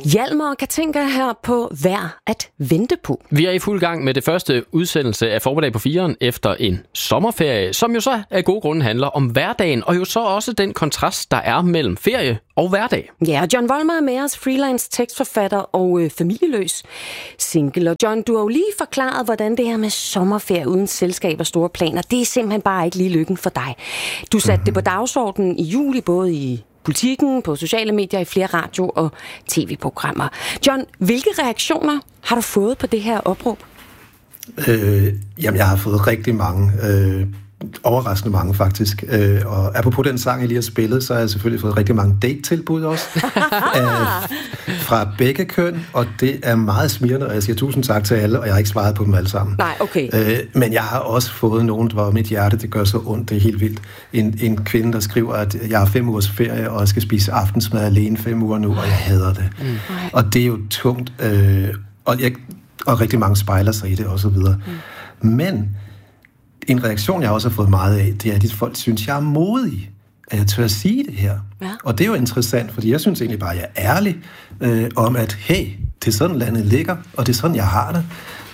Hjalmar og Katinka her på Værd at vente på. Vi er i fuld gang med det første udsendelse af Formiddag på 4'eren efter en sommerferie, som jo så af gode grunde handler om hverdagen, og jo så også den kontrast, der er mellem ferie og hverdag. Ja, John Volmer er med os, freelance tekstforfatter og familieløs single. Og John, du har jo lige forklaret, hvordan det her med sommerferie uden selskab og store planer, det er simpelthen bare ikke lige lykken for dig. Du satte det på dagsordenen i juli, både i Politikken, på sociale medier, i flere radio- og tv-programmer. John, hvilke reaktioner har du fået på det her opråb? Jamen, jeg har fået rigtig mange. Overraskende mange, faktisk. Og apropos den sang, jeg lige har spillet, så har jeg selvfølgelig fået rigtig mange date-tilbud også. Fra begge køn, og det er meget smirrende, og jeg siger tusind tak til alle, og jeg har ikke svaret på dem alle sammen. Nej, okay. Men jeg har også fået nogen, hvor mit hjerte, det gør så ondt, det er helt vildt. En kvinde, der skriver, at jeg har 5 ugers ferie, og jeg skal spise aftensmad alene 5 uger nu, og jeg hader det. Og det er jo tungt, og rigtig mange spejler sig i det, og så videre. Men en reaktion, jeg også har fået meget af, det er, at folk synes, jeg er modig, at jeg tør at sige det her. Ja. Og det er jo interessant, fordi jeg synes egentlig bare, at jeg er ærlig om, at hey, det er sådan landet ligger, og det er sådan, jeg har det.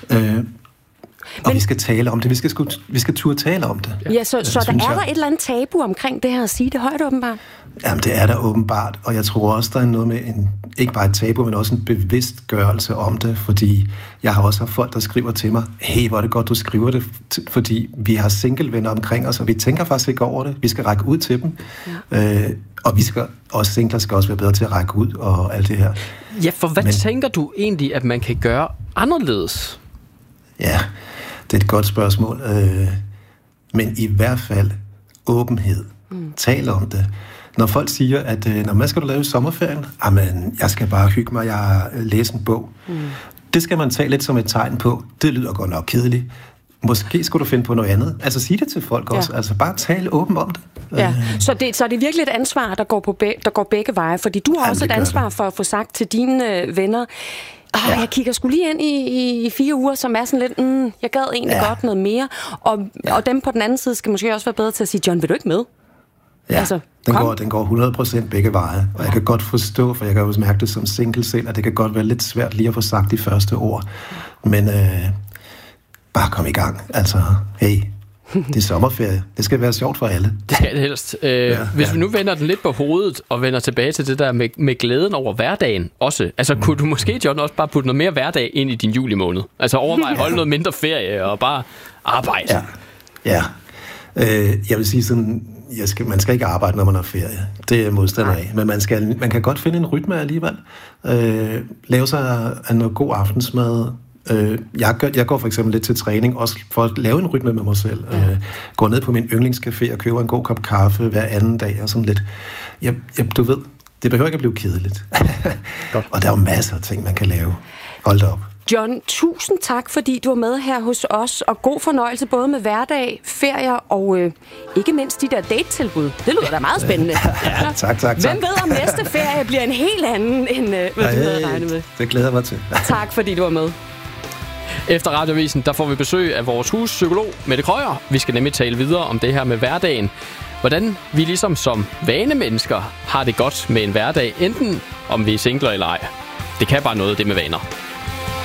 Og vi skal tale om det. Vi skal turde tale om det. Ja, så der er der et eller andet tabu omkring det her at sige det højt åbenbart? Jamen, det er der åbenbart, og jeg tror også, der er noget med ikke bare et tabu, men også en bevidstgørelse om det, fordi jeg har også haft folk, der skriver til mig, hey, hvor er det godt, du skriver det, fordi vi har singlevenner omkring os, og vi tænker faktisk ikke over det. Vi skal række ud til dem, og vi skal også singler skal også være bedre til at række ud og alt det her. Ja, for hvad tænker du egentlig, at man kan gøre anderledes? Ja, det er et godt spørgsmål. Men i hvert fald åbenhed. Tal om det. Når folk siger, at når man skal lave sommerferien, jamen, jeg skal bare hygge mig, jeg læser en bog. Det skal man tage lidt som et tegn på. Det lyder godt nok kedeligt. Måske skulle du finde på noget andet. Altså sige det til folk også. Altså bare tale åbent om det. Ja. Så det er virkelig et ansvar, der går begge veje. Fordi du har også et ansvar for at få sagt til dine venner, jeg kigger sgu lige ind i 4 uger, som er sådan lidt, jeg gad egentlig godt noget mere. Og dem på den anden side skal måske også være bedre til at sige, John, vil du ikke med? Ja, altså, den går 100% begge veje. Og jeg kan godt forstå, for jeg kan også mærke det som single selv, at det kan godt være lidt svært lige at få sagt de første ord. Men bare kom i gang. Altså, hey, det er sommerferie. Det skal være sjovt for alle. Det skal det helst. Hvis vi nu vender den lidt på hovedet og vender tilbage til det der med glæden over hverdagen også. Altså, kunne du måske, John, også bare putte noget mere hverdag ind i din juli måned? Altså overvej at holde noget mindre ferie og bare arbejde. Ja. Jeg vil sige sådan, man skal ikke arbejde, når man har ferie. Det er jeg modstander af. Men man kan godt finde en rytme alligevel. Lave sig noget god aftensmad. Jeg går for eksempel lidt til træning, også for at lave en rytme med mig selv. Går ned på min yndlingscafé og køber en god kop kaffe hver anden dag, og sådan lidt. Du ved, det behøver ikke at blive kedeligt. Og der er jo masser af ting, man kan lave. Hold da op. John, tusind tak, fordi du var med her hos os, og god fornøjelse både med hverdag, ferier og ikke mindst de der date-tilbud. Det lyder da meget spændende. Tak. Hvem ved, om næste ferie bliver en helt anden, end hvad du havde regnet med? Det glæder mig til. Tak, fordi du var med. Efter Radioavisen, der får vi besøg af vores huspsykolog, Mette Krøyer. Vi skal nemlig tale videre om det her med hverdagen. Hvordan vi ligesom som vanemennesker har det godt med en hverdag, enten om vi er singler eller ej. Det kan bare noget, det med vaner.